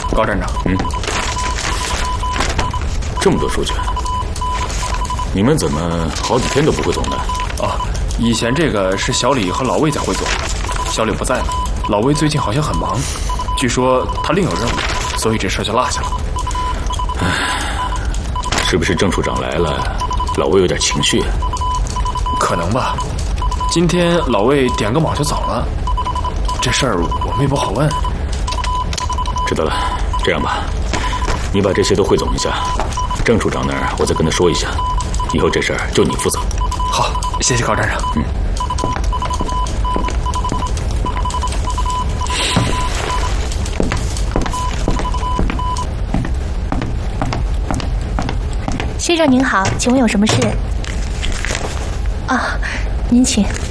高站长。 这么多数据，你们怎么好几天都不汇总呢？ 哦，以前这个是小李和老魏在汇总，小李不在了，老魏最近好像很忙，据说他另有任务，所以这事就落下了。 是不是郑处长来了，老魏有点情绪？ 可能吧。今天老魏点个卯就走了，这事儿我们也不好问。 知道了，这样吧，你把这些都汇总一下，郑处长那儿我再跟他说一下，以后这事儿就你负责。 好，谢谢高站长。 先生您好，请问有什么事？啊，您请。